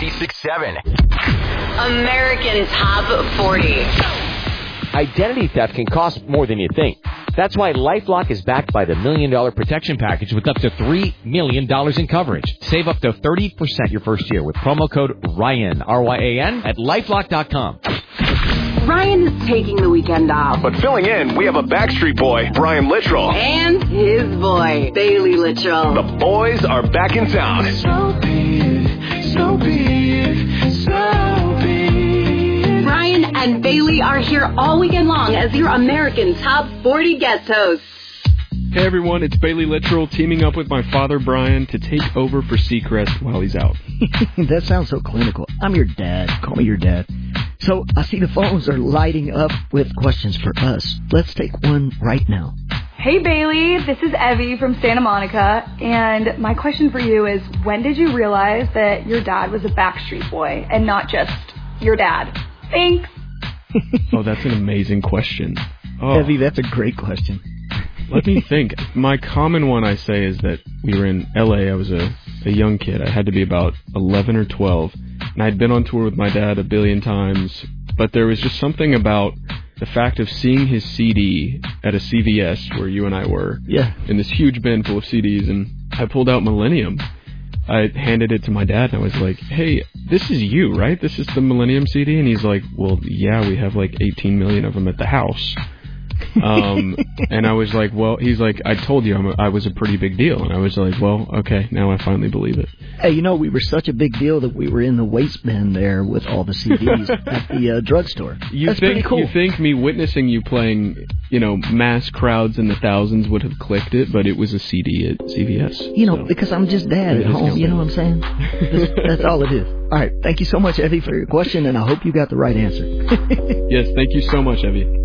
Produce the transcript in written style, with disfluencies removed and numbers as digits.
96.7. American Top 40. Identity theft can cost more than you think. That's why LifeLock is backed by the $1 Million Protection Package with up to $3 million in coverage. Save up to 30% your first year with promo code RYAN, R-Y-A-N, at LifeLock.com. Ryan is taking the weekend off. But filling in, we have a Backstreet Boy, Brian Littrell. And his boy, Bailey Littrell. The boys are back in town. So be it, so be it, so be it. Ryan and Bailey are here all weekend long as your American Top 40 guest hosts. Hey everyone, it's Bailey Littrell teaming up with my father Brian to take over for Seacrest while he's out. That sounds so clinical. I'm your dad. Call me your dad. So I see the phones are lighting up with questions for us. Let's take one right now. Hey Bailey, this is Evie from Santa Monica, and my question for you is, when did you realize that your dad was a Backstreet Boy and not just your dad? Thanks. Oh, that's an amazing question. Oh. Evie, that's a great question. Let me think. My common one I say is that we were in L.A. I was a young kid. I had to be about 11 or 12. And I'd been on tour with my dad a billion times. But there was just something about the fact of seeing his CD at a CVS where you and I were. Yeah. In this huge bin full of CDs. And I pulled out Millennium. I handed it to my dad and I was like, hey, this is you, right? This is the Millennium CD? And he's like, well, yeah, we have like 18 million of them at the house. And I was like, well, he's like, I told you I was a pretty big deal. And I was like, well, okay, now I finally believe it. Hey, you know, we were such a big deal that we were in the waste bin there with all the CDs at the drugstore. That's pretty cool. You think me witnessing you playing, you know, mass crowds in the thousands would have clicked it, but it was a CD at CVS. You know, because I'm just dad at home, you know what I'm saying? That's all it is. All right, thank you so much, Evie, for your question, and I hope you got the right answer. Yes, thank you so much, Evie.